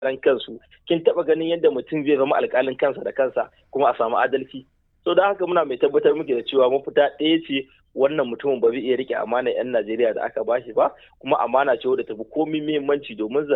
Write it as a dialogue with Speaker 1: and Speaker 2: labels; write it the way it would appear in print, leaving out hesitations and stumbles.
Speaker 1: ran kansu. Kin taba ganin yadda mutum zai zama alƙalin kansa da kansa kuma a samu adalci? So da haka muna mai tabbatar muke da cewa mafita ɗaya ce, wannan mutumin ba zai iya rike amanar 'yan Najeriya da aka bashi ba, kuma amana ce wadda tafi komai muhimmanci domin